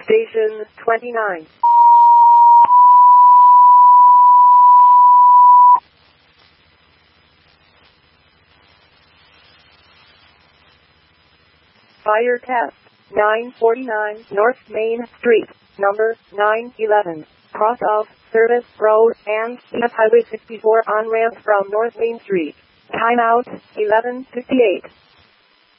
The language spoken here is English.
Station 29. Fire test. 949 North Main Street, number 911. Cross of Service Road and East Highway 64 on ramp from North Main Street. Timeout 11:58.